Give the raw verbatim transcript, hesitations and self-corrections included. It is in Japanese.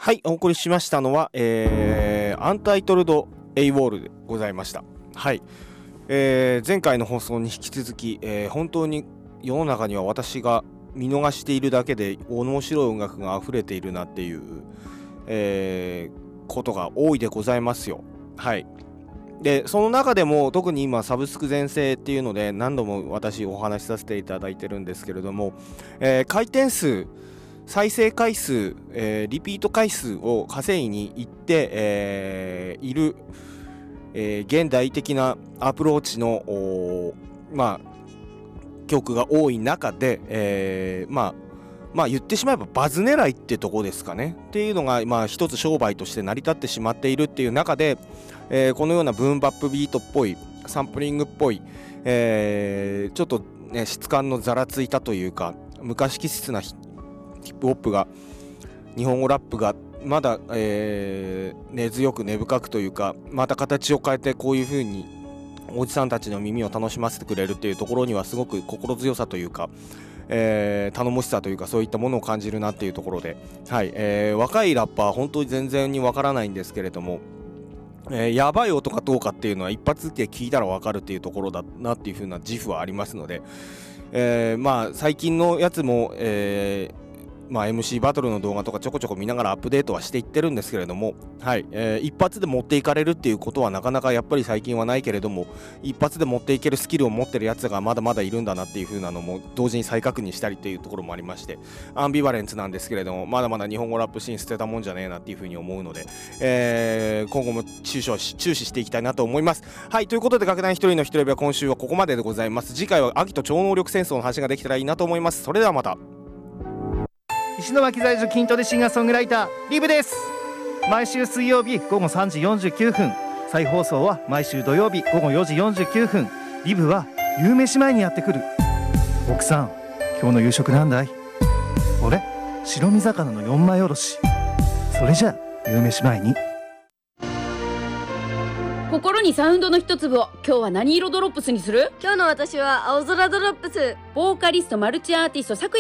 はい、お送りしましたのは、えー、アンタイトルド A ウォールでございました。はい、えー、前回の放送に引き続き、えー、本当に世の中には私が見逃しているだけで面白い音楽が溢れているなっていう、えー、ことが多いでございますよ。はい。でその中でも特に今サブスク全盛っていうので何度も私お話しさせていただいてるんですけれども、えー、回転数再生回数、えー、リピート回数を稼いにいって、えー、いる、えー、現代的なアプローチのまあ曲が多い中で、えー、まあまあ言ってしまえばバズ狙いってとこですかねっていうのがまあ一つ商売として成り立ってしまっているっていう中で、えー、このようなブーンバップビートっぽいサンプリングっぽい、えー、ちょっとね質感のざらついたというか昔気質なヒップホップが日本語ラップがまだ、えー、根強く根深くというかまた形を変えてこういう風におじさんたちの耳を楽しませてくれるっていうところにはすごく心強さというか、えー、頼もしさというかそういったものを感じるなっていうところで、はいえー、若いラッパー本当に全然にわからないんですけれども、えー、やばい音かどうかっていうのは一発で聞いたらわかるっていうところだなっていう風な自負はありますので、えー、まあ最近のやつも、えーまあ、エムシー バトルの動画とかちょこちょこ見ながらアップデートはしていってるんですけれども、はいえー、一発で持っていかれるっていうことはなかなかやっぱり最近はないけれども一発で持っていけるスキルを持ってるやつがまだまだいるんだなっていう風なのも同時に再確認したりっていうところもありましてアンビバレンスなんですけれどもまだまだ日本語ラップシーン捨てたもんじゃねえなっていう風に思うので、えー、今後も注視し注視していきたいなと思います。はいということで楽団一人の一人は今週はここまででございます。次回は秋と超能力戦争の話ができたらいいなと思います。それではまた。 石巻在住筋トレシンガーソングライターリブです。毎週水曜日午後さんじよんじゅうきゅうふん、再放送は毎週土曜日午後よじよんじゅうきゅうふん。リブは夕飯前にやってくる。奥さん今日の夕食なんだい？俺白身魚の四枚おろし。それじゃあ夕飯前に。 心にサウンドの一粒を今日は何色ドロップスにする？ 今日の私は青空ドロップス。 ボーカリストマルチアーティストさく